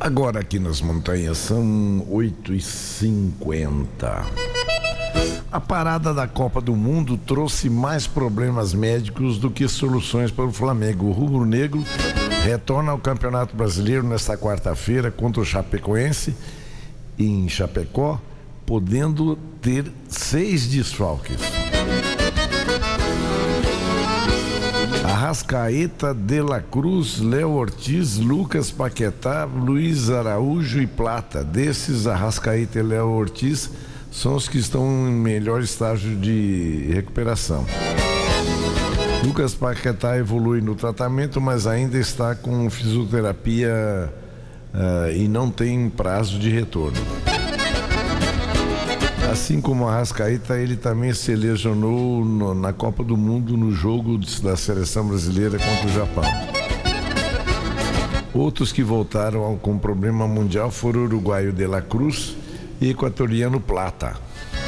Agora aqui nas montanhas são 8h50. A parada da Copa do Mundo trouxe mais problemas médicos do que soluções para o Flamengo. O rubro-negro retorna ao Campeonato Brasileiro nesta quarta-feira contra o Chapecoense em Chapecó, podendo ter 6 desfalques. Arrascaeta, De La Cruz, Léo Ortiz, Lucas Paquetá, Luiz Araújo e Plata. Desses, Arrascaeta e Léo Ortiz são os que estão em melhor estágio de recuperação. Lucas Paquetá evolui no tratamento, mas ainda está com fisioterapia e não tem prazo de retorno. Assim como a Arrascaeta, ele também se lesionou na Copa do Mundo no jogo da seleção brasileira contra o Japão. Outros que voltaram com problema mundial foram o uruguaio De La Cruz e equatoriano Plata.